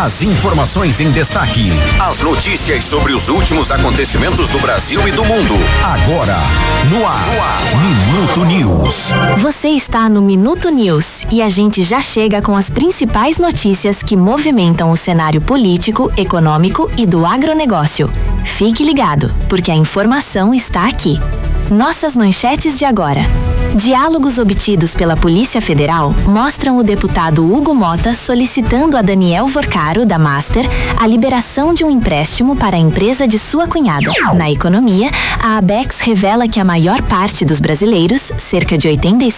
As informações em destaque. As notícias sobre os últimos acontecimentos do Brasil e do mundo. Agora, no ar. Minuto News. Você está no Minuto News e a gente já chega com as principais notícias que movimentam o cenário político, econômico e do agronegócio. Fique ligado, porque a informação está aqui. Nossas manchetes de agora. Diálogos obtidos pela Polícia Federal mostram o deputado Hugo Mota solicitando a Daniel Vorcaro, da Master, a liberação de um empréstimo para a empresa de sua cunhada. Na economia, a Abex revela que a maior parte dos brasileiros, cerca de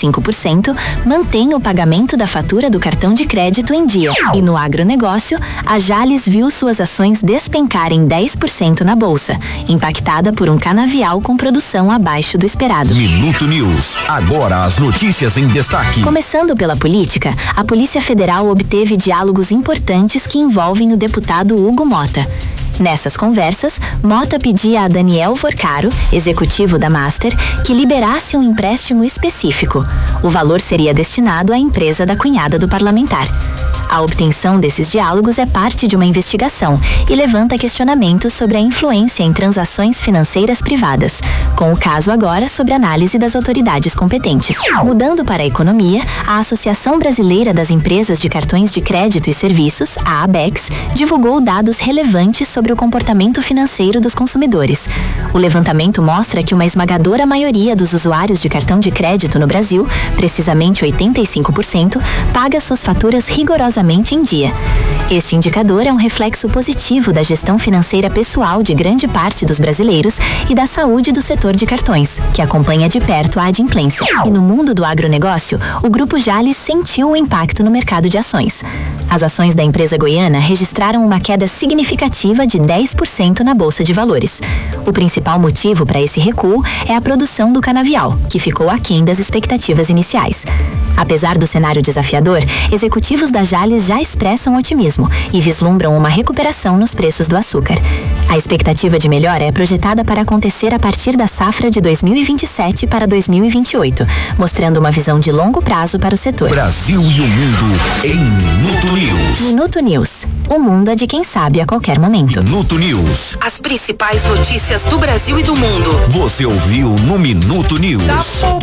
85%, mantém o pagamento da fatura do cartão de crédito em dia. E no agronegócio, a Jalles viu suas ações despencarem 10% na bolsa, impactada por um canavial com produção abaixo do esperado. Minuto News. Agora as notícias em destaque. Começando pela política, a Polícia Federal obteve diálogos importantes que envolvem o deputado Hugo Mota. Nessas conversas, Mota pedia a Daniel Vorcaro, executivo da Master, que liberasse um empréstimo específico. O valor seria destinado à empresa da cunhada do parlamentar. A obtenção desses diálogos é parte de uma investigação e levanta questionamentos sobre a influência em transações financeiras privadas, com o caso agora sobre análise das autoridades competentes. Mudando para a economia, a Associação Brasileira das Empresas de Cartões de Crédito e Serviços, a Abex, divulgou dados relevantes sobre o comportamento financeiro dos consumidores. O levantamento mostra que uma esmagadora maioria dos usuários de cartão de crédito no Brasil, precisamente 85%, paga suas faturas rigorosamente em dia. Este indicador é um reflexo positivo da gestão financeira pessoal de grande parte dos brasileiros e da saúde do setor de cartões, que acompanha de perto a adimplência. E no mundo do agronegócio, o Grupo Jalles sentiu o impacto no mercado de ações. As ações da empresa goiana registraram uma queda significativa de 10% na Bolsa de Valores. O principal motivo para esse recuo é a produção do canavial, que ficou aquém das expectativas iniciais. Apesar do cenário desafiador, executivos da Jalles já expressam otimismo e vislumbram uma recuperação nos preços do açúcar. A expectativa de melhora é projetada para acontecer a partir da safra de 2027 para 2028, mostrando uma visão de longo prazo para o setor. Brasil e o mundo em Minuto News. Minuto News. O mundo é de quem sabe a qualquer momento. Minuto News. As principais notícias do Brasil e do mundo. Você ouviu no Minuto News.